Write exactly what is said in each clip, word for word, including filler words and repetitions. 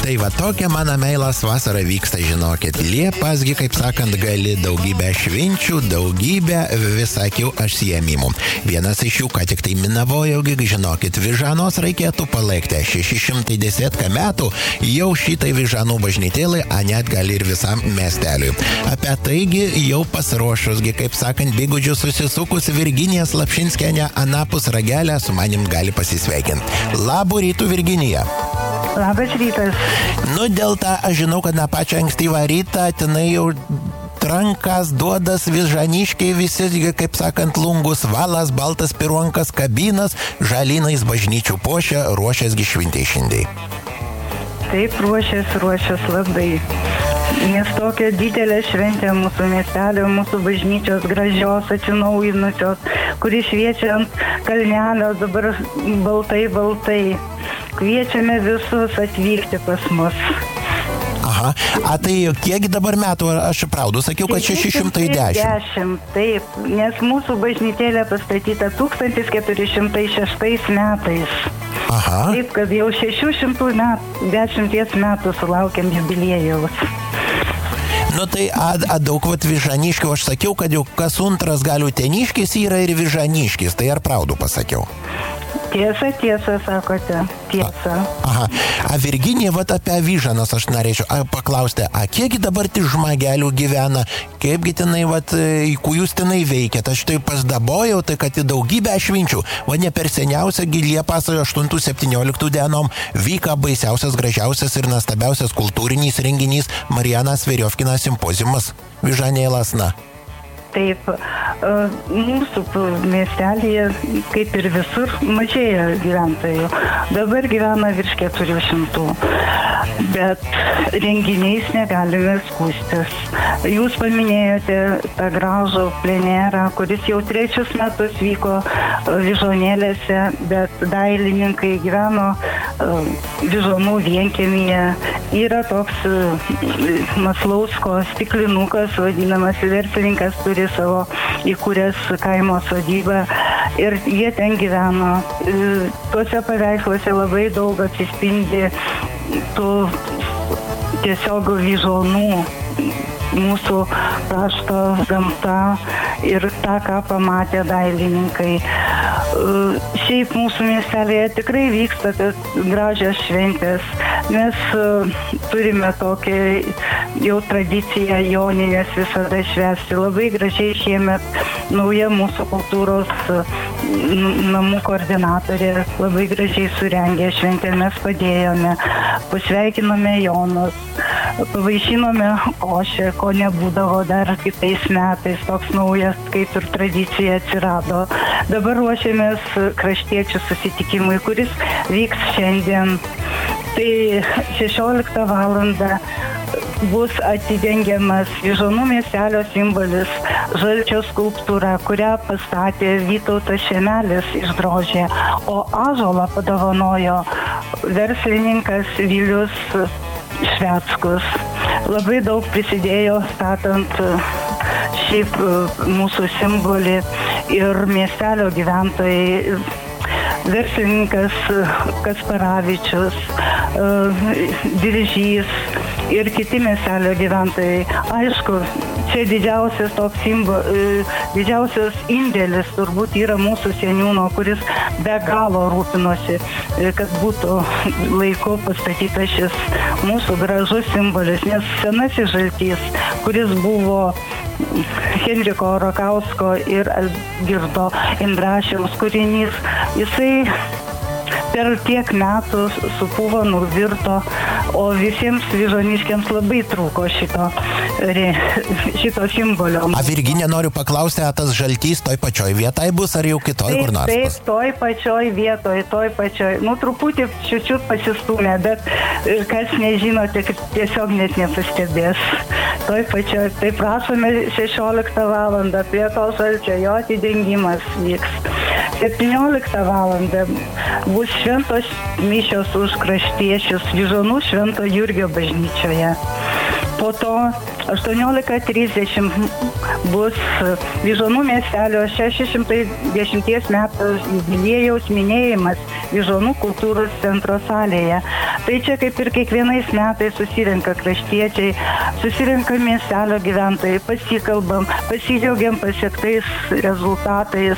Tai va tokia mano meilas vasara vyksta, žinokit. Liepasgi, kaip sakant, gali daugybę švinčių, daugybę visakių užsiėmimų. Vienas iš jų, ką tik tai minavojau, žinokit, Vyžanos reikėtų palaikti. šeši šimtai dešimt metų jau šitai Vyžanų bažnytėlai, a net gali ir visam miesteliui. Apie taigi jau pasiruošusgi, kaip sakant, bėgudžių susisukus Virginija Slapšinskienė anapus ragelę su manim gali pasisveikinti. Labų rytų, Virginija. Labas rytas. Nu, dėl to aš žinau, kad na pačią ankstyvą rytą tenai jau trankas, duodas, Vyžaniškiai visi, kaip sakant, lungus, valas, baltas pironkas, kabinas, žalynais bažnyčių pošia, ruošiasgi šventei šiandien. Taip, ruošias, ruošias labai. Nes tokia didelė šventė mūsų miestelio, mūsų bažnyčios gražios, atsinaujinusios, kuri šviečia ant kalnelio dabar baltai, baltai. Kviečiame visus atvykti pas mus. Aha, a tai kiek dabar metų, aš praudu, sakiau, kad šeši šimtai dešimt. Taip, nes mūsų bažnytėlė pastatyta tūkstantis keturi šimtai šeštais metais. Aha. Taip, kad jau šešių šimtų dešimt metų sulaukiam jubiliejaus. Nu tai, a, a daug vat Vyžaniškių, aš sakiau, kad jau kas antras gal Uteniškis yra ir Vyžaniškis, tai ar praudu pasakiau? Tiesa, tiesa, sakote, tiesa. Aha, a Virginija, vat apie Vyžanas aš norėčiau a, paklausti, a kiekgi dabar ti žmogelių gyvena, kaipgi tenai, vat, ku jūs tenai veikiat, aš tai pasdabojau, tai kad į daugybę švinčių, va ne per seniausia, Liepos aštuntų septynioliktų dienom vyka baisiausias, gražiausias ir nuostabiausias kultūrinis renginys Marijanas Veriovkinas simpoziumas Vyžanėje Lasna. Taip, mūsų miestelėje, kaip ir visur, mažėja gyventojų. Dabar gyvena virš keturių šimtų. Bet renginiais negalime skųstis. Jūs paminėjote tą gražų plenerą, kuris jau trečius metus vyko Vyžuonėlėse, bet dailininkai gyveno Vyžuonų vienkiemyje. Yra toks Maslausko stiklinukas, vadinamas, verslininkas turi savo įkūręs kaimo sodybą ir jie ten gyveno. Tuose paveiksluose labai daug atsispindi tų tiesiog Vyžuonų, mūsų krašto gamta ir tą, ką pamatė dailininkai. Šiaip mūsų miestelėje tikrai vyksta gražios šventės. Mes turime tokią jau tradiciją joninės visada švęsti. Labai gražiai šiemet nauja mūsų kultūros namų koordinatorė labai gražiai surengė šventę, mes padėjome, pasveikinome Jonus, pavaišinome košę, ko nebūdavo dar kitais metais, toks naujas kaip ir tradicija atsirado. Dabar ruošiamės kraštiečių susitikimui, kuris vyks šiandien. Tai šešioliktą valandą bus atidengiamas Vyžuonų miestelio simbolis žalčio skulptūra, kurią pastatė Vytautas Šemelis išdrožė, o ąžuolą padovanojo verslininkas Vilius Šveckus. Labai daug prisidėjo statant šiaip mūsų simbolį ir miestelio gyventojai, verslininkas Kasparavičius, Diržys ir kiti miestelio gyventojai. Aišku, čia didžiausias toks simbo, didžiausias indėlis turbūt yra mūsų seniūno, kuris be galo rūpinosi, kad būtų laiku pastatytas šis mūsų gražus simbolis, nes senasis žaltys, kuris buvo Henriko Rakausko ir Algirdo Indrašiaus kūrinys, jisai per tiek metų supuvo, nuvirto, o visiems vyžuoniškiams labai trūko šito, šito simbolio. A Virginija, noriu paklausti, ar tas žaltys toj pačioj vietai bus, ar jau kitoj kur nors? Taip, toj pačioj vietoj, toj pačioj. Nu, truputį čiučiut pasistumė, bet kas nežinote, tiesiog net nepastebės. Toj pačioj. Tai prašome šešioliktą valandą prie to žalčio, jo atidengimas vyks. septynioliktą valandą bus šventos mišios už kraštiečius Vyžuonų Švento Jurgio bažnyčioje. Po to aštuoniolika trisdešimt bus Vyžuonų miestelio šešiasdešimties metų jubiliejaus minėjimas Vyžuonų kultūros centro salėje. Tai čia kaip ir kiekvienais metais susirenka kraštiečiai, susirenka miestelio gyventojai, pasikalbam, pasidžiaugiam pasiektais rezultatais,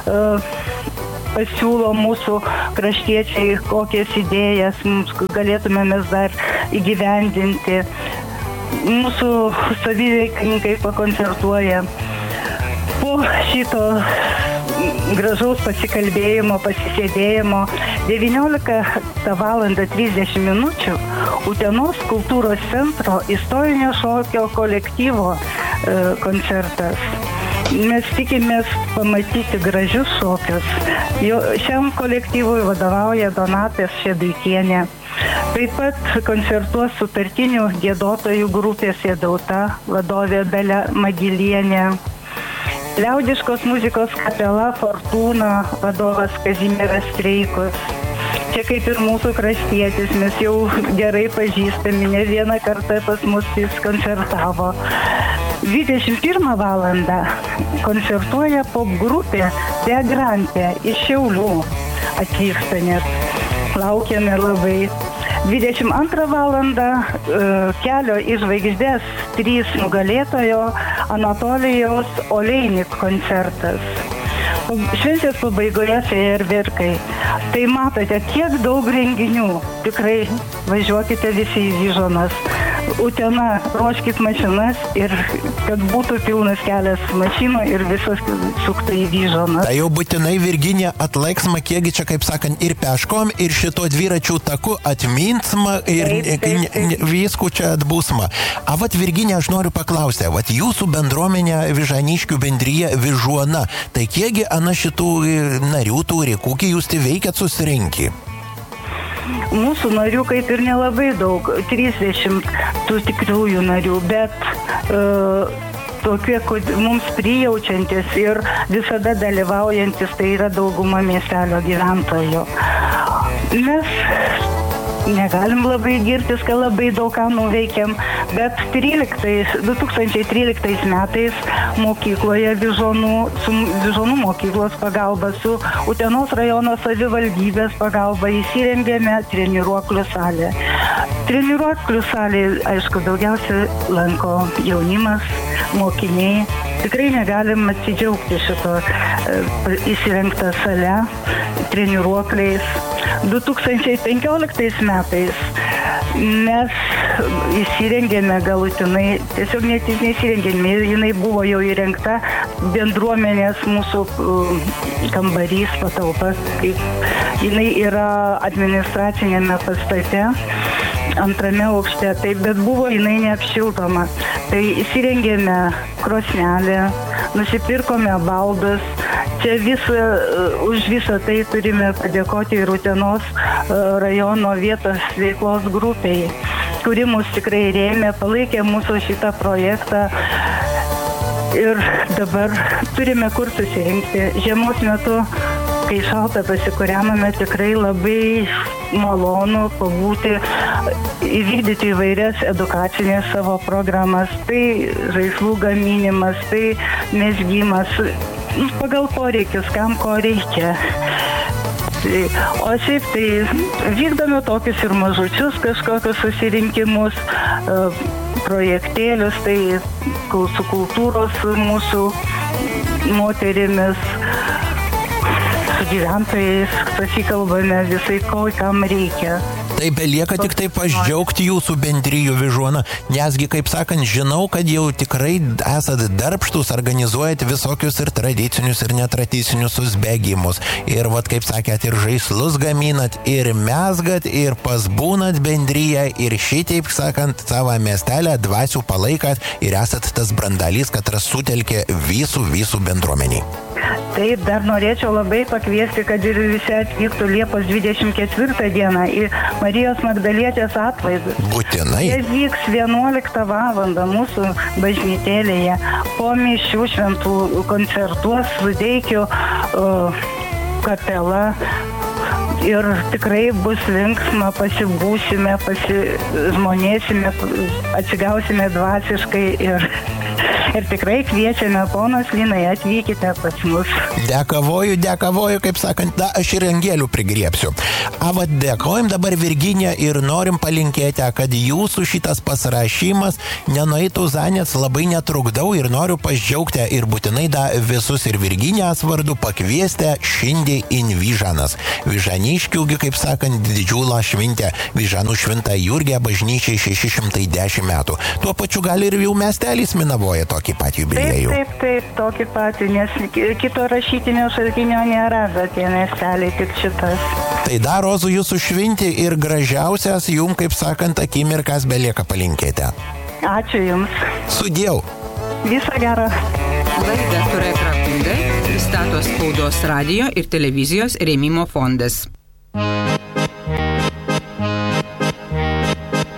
pasiūlo mūsų kraštiečiai, kokias idėjas mums galėtume mes dar įgyvendinti. Mūsų saviveiklininkai pakoncertuoja. Po šito gražaus pasikalbėjimo, pasisėdėjimo devyniolika valandą trisdešimt minučių Utenos kultūros centro istorinio šokio kolektyvo e, koncertas. Mes tikimės pamatyti gražius šokius. Jo, šiam kolektyvui vadovauja Donata Šeduikienė. Taip pat koncertuos sutartinių giedotojų grupės Jėdauta, vadovė Dalia Magilienė. Liaudiškos muzikos kapela Fortūna, vadovas Kazimieras Streikus. Čia kaip ir mūsų kraštietis, mes jau gerai pažįstami, ne vieną kartą pas mus jis koncertavo. dvidešimt pirmą valandą koncertuoja pop grupė Degrantė iš Šiaulių atvyksta net. Laukiame labai. dvidešimt antrą valandą kelio į žvaigždės trys nugalėtojo Anatolijaus Oleinik koncertas. Šventės pabaigoje fejerverkai. Tai matote, kiek daug renginių. Tikrai važiuokite visi į Vyžuonas. Utena, ruoškit mašinas ir kad būtų pilnas kelias mašinų ir visas sukta į Vyžuoną. Tai jau būtinai Virginija atlaiksma, kiekgi čia, kaip sakant, ir peškom, ir šito dviračių taku atmintsma ir taip, taip, taip. Viskų čia atbūsma. A vat Virginija, aš noriu paklausti, vat jūsų bendruomenė Vyžaniškių bendryje Vyžuona, tai kiekgi ana šitų narių turi, kokį jūs tai veikiat susirinki? Mūsų narių kaip ir nelabai daug, trisdešimt tų tikrųjų narių, bet uh, tokie, kad mums prijaučiantis ir visada dalyvaujantis, tai yra dauguma miestelio gyventojų. Mes negalim labai girtis, kad labai daug ką nuveikėm, bet du tūkstančiai tryliktais metais mokykloje Vyžuonų, su Vyžuonų mokyklos pagalba, su Utenos rajono savivaldybės pagalba įsirengėme treniruoklių salę. Treniruoklių salė, aišku, daugiausia lanko jaunimas, mokiniai. Tikrai negalim atsidžiaugti šito e, įsirengtą salę treniruokliais. du tūkstančiai penkioliktais metais mes įsirengėme galutinai, tiesiog net neįsirengėme, jinai buvo jau įrengta bendruomenės mūsų kambarys, patalpa, kaip jinai yra administracinėme pastate, antrame aukšte, taip, bet buvo jinai neapšiltoma. Tai įsirengėme krosnelę, nusipirkome baldus. Čia visą, už visą tai turime padėkoti ir Utenos rajono vietos veiklos grupiai, kuri mus tikrai rėmė, palaikė mūsų šitą projektą. Ir dabar turime kur susirinkti. Žiemos metu, kai šalta, pasikūrename, tikrai labai malonu pabūti, įvykdyti įvairias edukacinės savo programas. Tai žaislų gaminimas, tai mezgimas, pagal poreikius, kam ko reikia. O šiaip tai vykdome tokius ir mažučius kažkokius susirinkimus, projektėlius, tai su kultūros mūsų moterimis, su gyventojais pasikalbame visai, ko kam reikia. Tai belieka tik taip pasidžiaugti jūsų bendrijų Vyžuona, nesgi, kaip sakant, žinau, kad jau tikrai esat darbštus, organizuojat visokius ir tradicinius, ir netradicinius susbėgimus. Ir, vat, kaip sakėt, ir žaislus gaminat, ir mezgat, ir pasbūnat bendryje, ir šitaip, sakant, savo miestelę dvasių palaikat, ir esat tas brandalys, kad sutelkė visų, visų bendruomeniai. Taip, dar norėčiau labai pakviesti, kad ir visi atvyktų Liepos dvidešimt ketvirtą dieną į Marijos Magdalietės atlaidus. Būtinai. Jie vyks vienuoliktą valandą mūsų bažnytėlėje. Po mišių šventų koncertuos Sudeikių uh, kapela. ir tikrai bus linksma, pasibūsime, pasižmonėsime, atsigausime dvasiškai ir, ir tikrai kviečiame, ponas Linai, atvykite pas mus. Dėkavoju, dėkavoju, kaip sakant, da, aš ir angelių prigriepsiu. A, va, dėkojim dabar Virginija ir norim palinkėti, kad jūsų šitas pasirašymas nenueitų zanės, labai netrukdau ir noriu pasidžiaugti ir būtinai da visus ir Virginijos vardu pakviesti šiandien in Vyžanas. Vyžaniškiųgi, kaip sakant, didžiulą šventę, Vyžanų šventą Jurgę bažnyčiai šeši šimtai dešimt metų. Tuo pačiu gali ir jau miestelis Minavoja tokį patį jubiliejų. Taip, taip, taip, tokį patį, nes kito rašytinio šaltinio nėra, bet tie miesteliai tik šitas. Tai dar Rozų jūsų šventį ir gražiausias jums, kaip sakant, akimirkas belieka palinkėti. Ačiū Jums. Sudėjau. Viso gero. Laidą Turėk Rakundai pristato Spaudos radijo ir televizijos rėmimo fondas.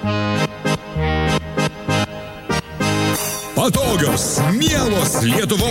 Patogios, mielos Lietuvos